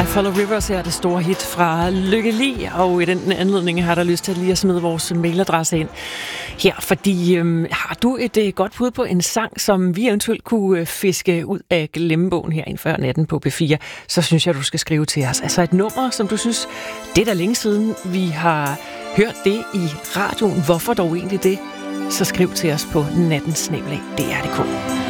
Follow Rivers er det store hit fra Lykke Li, og i den anledning har der lyst til lige at smide vores mailadresse ind her, fordi har du et godt bud på en sang, som vi eventuelt kunne fiske ud af glemmebogen herinde før natten på P4, så synes jeg, du skal skrive til os. Altså et nummer, som du synes, det er da længe siden, vi har hørt det i radioen. Hvorfor dog egentlig det? Så skriv til os på nattensnabel@dr.dk.